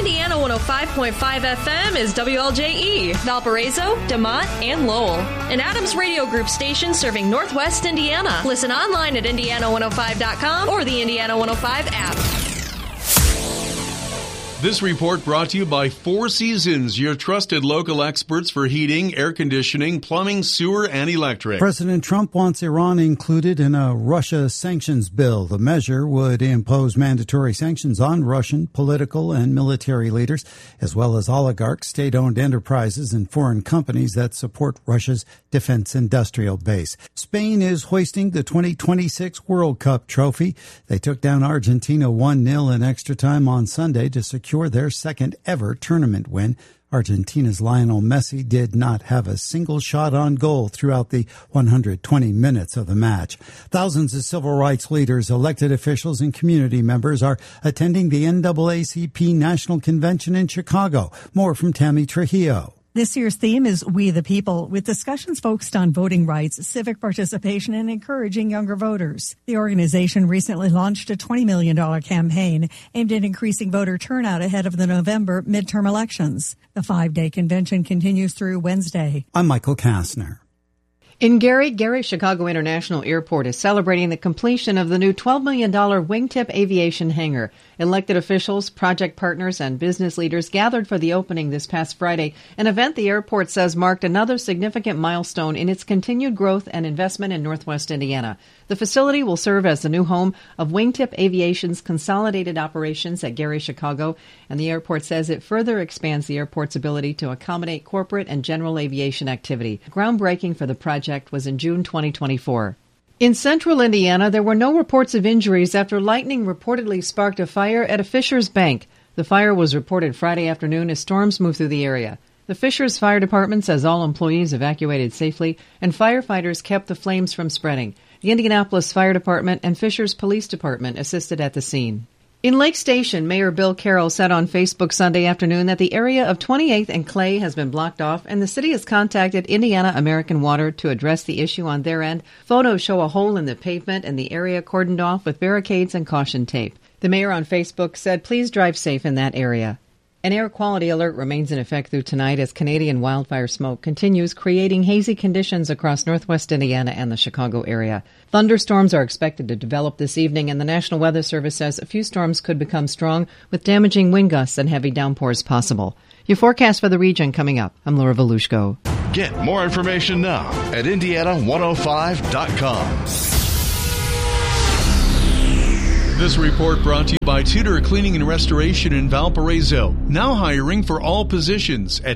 Indiana 105.5 FM is WLJE, Valparaiso, DeMont, and Lowell. An Adams Radio Group station serving Northwest Indiana. Listen online at Indiana105.com or the Indiana 105 app. This report brought to you by Four Seasons, your trusted local experts for heating, air conditioning, plumbing, sewer, and electric. President Trump wants Iran included in a Russia sanctions bill. The measure would impose mandatory sanctions on Russian political and military leaders, as well as oligarchs, state-owned enterprises, and foreign companies that support Russia's defense industrial base. Spain is hoisting the 2026 World Cup trophy. They took down Argentina 1-0 in extra time on Sunday to secure their second ever tournament win. Argentina's Lionel Messi did not have a single shot on goal throughout the 120 minutes of the match. Thousands of civil rights leaders, elected officials, and community members are attending the NAACP National Convention in Chicago. More from Tammy Trujillo. This year's theme is We the People, with discussions focused on voting rights, civic participation, and encouraging younger voters. The organization recently launched a $20 million campaign aimed at increasing voter turnout ahead of the November midterm elections. The 5-day convention continues through Wednesday. I'm Michael Kastner. In Gary Chicago International Airport is celebrating the completion of the new $12 million wingtip aviation hangar. Elected officials, project partners, and business leaders gathered for the opening this past Friday, an event the airport says marked another significant milestone in its continued growth and investment in Northwest Indiana. The facility will serve as the new home of Wingtip Aviation's consolidated operations at Gary, Chicago, and the airport says it further expands the airport's ability to accommodate corporate and general aviation activity. Groundbreaking for the project was in June 2024. In central Indiana, there were no reports of injuries after lightning reportedly sparked a fire at a Fishers Bank. The fire was reported Friday afternoon as storms moved through the area. The Fishers Fire Department says all employees evacuated safely and firefighters kept the flames from spreading. The Indianapolis Fire Department and Fishers Police Department assisted at the scene. In Lake Station, Mayor Bill Carroll said on Facebook Sunday afternoon that the area of 28th and Clay has been blocked off, and the city has contacted Indiana American Water to address the issue on their end. Photos show a hole in the pavement and the area cordoned off with barricades and caution tape. The mayor on Facebook said, "Please drive safe in that area." An air quality alert remains in effect through tonight as Canadian wildfire smoke continues creating hazy conditions across northwest Indiana and the Chicago area. Thunderstorms are expected to develop this evening, and the National Weather Service says a few storms could become strong with damaging wind gusts and heavy downpours possible. Your forecast for the region coming up. I'm Laura Volushko. Get more information now at Indiana105.com. This report brought to you by Tudor Cleaning and Restoration in Valparaiso. Now hiring for all positions at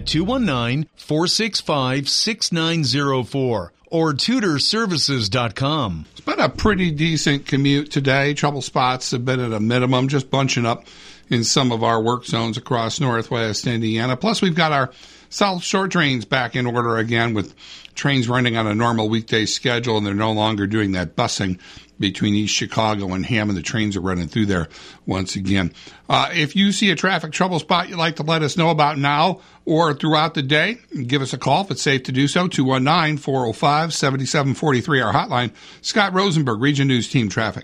219-465-6904 or TudorServices.com. It's been a pretty decent commute today. Trouble spots have been at a minimum, just bunching up in some of our work zones across northwest Indiana. Plus, we've got our South Shore trains back in order again with trains running on a normal weekday schedule, and they're no longer doing that busing between East Chicago and Hammond. The trains are running through there once again. If you see a traffic trouble spot you'd like to let us know about now or throughout the day, give us a call if it's safe to do so. 219-405-7743, our hotline. Scott Rosenberg, Region News Team Traffic.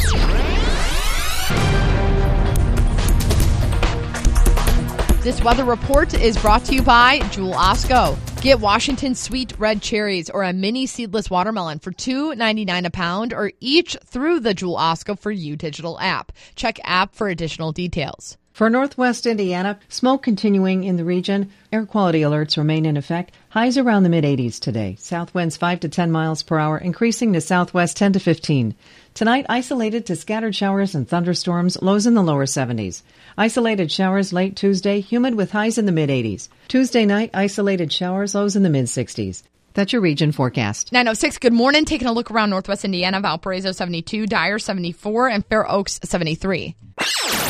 This weather report is brought to you by Jewel Osco. Get Washington Sweet Red Cherries or a mini seedless watermelon for $2.99 a pound or each through the Jewel Osco for You digital app. Check app for additional details. For northwest Indiana, smoke continuing in the region. Air quality alerts remain in effect. Highs around the mid-80s today. South winds 5 to 10 miles per hour, increasing to southwest 10 to 15. Tonight, isolated to scattered showers and thunderstorms, lows in the lower 70s. Isolated showers late Tuesday, humid with highs in the mid-80s. Tuesday night, isolated showers, lows in the mid-60s. That's your region forecast. 9:06, good morning. Taking a look around northwest Indiana, Valparaiso 72, Dyer 74, and Fair Oaks 73.